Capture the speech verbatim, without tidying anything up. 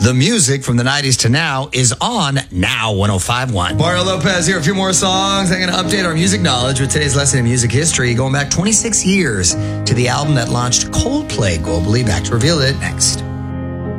The music from the nineties to now is on Now one oh five point one. Mario Lopez here. A few more songs. I'm going to update our music knowledge with today's lesson in music history, going back twenty-six years to the album that launched Coldplay globally. Back to reveal it next.